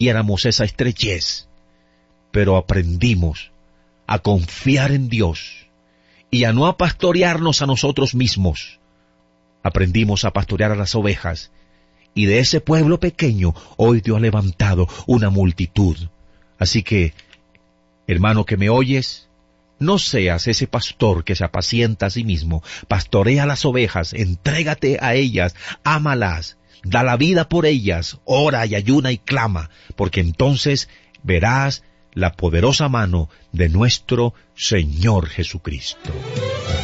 y éramos esa estrechez, pero aprendimos a confiar en Dios y a no pastorearnos a nosotros mismos. Aprendimos a pastorear a las ovejas, y de ese pueblo pequeño hoy Dios ha levantado una multitud. Así que, hermano que me oyes, no seas ese pastor que se apacienta a sí mismo. Pastorea las ovejas, entrégate a ellas, ámalas, da la vida por ellas, ora y ayuna y clama, porque entonces verás la poderosa mano de nuestro Señor Jesucristo.